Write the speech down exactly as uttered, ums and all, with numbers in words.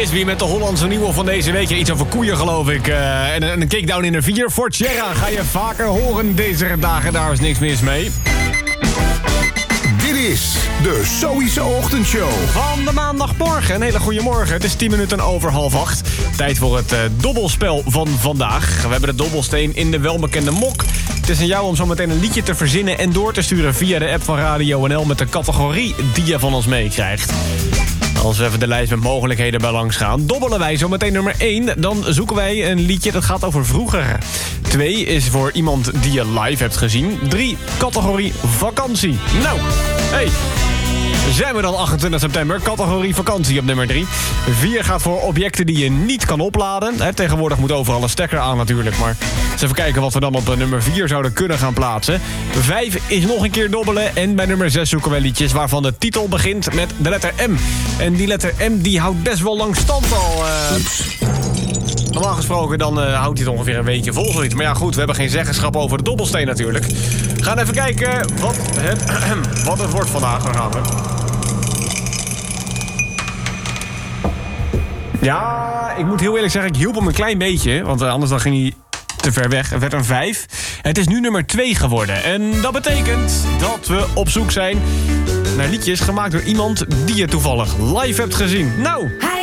Bisbee met de Hollandse nieuwe van deze week. Iets over koeien, geloof ik. Uh, en een kickdown in de vier. Fort Sierra ga je vaker horen deze dagen. Daar is niks mis mee. Dit is de Sowieso Ochtendshow. Van de maandagmorgen. Een hele goede morgen. Het is tien minuten over half acht. Tijd voor het uh, dobbelspel van vandaag. We hebben de dobbelsteen in de welbekende mok. Het is aan jou om zo meteen een liedje te verzinnen en door te sturen via de app van Radio N L met de categorie die je van ons meekrijgt. Als we even de lijst met mogelijkheden bij langs gaan, dobbelen wij zo meteen nummer één. Dan zoeken wij een liedje dat gaat over vroeger. twee is voor iemand die je live hebt gezien. drie, categorie vakantie. Nou, hey, zijn we dan achtentwintig september. Categorie vakantie op nummer drie. vier gaat voor objecten die je niet kan opladen. He, tegenwoordig moet overal een stekker aan natuurlijk. Maar eens even kijken wat we dan op nummer vier zouden kunnen gaan plaatsen. vijf is nog een keer dobbelen. En bij nummer zes zoeken wij liedjes waarvan de titel begint met de letter M. En die letter M die houdt best wel lang stand al. Uh... Normaal gesproken dan uh, houdt hij het ongeveer een weekje vol zoiets. Maar ja goed, we hebben geen zeggenschap over de dobbelsteen natuurlijk. We gaan even kijken wat het, wat het wordt vandaag. Daar gaan we. Ja, ik moet heel eerlijk zeggen, ik hielp hem een klein beetje. Want uh, anders dan ging hij te ver weg. Het werd een vijf. Het is nu nummer twee geworden. En dat betekent dat we op zoek zijn naar liedjes gemaakt door iemand die je toevallig live hebt gezien. Nou...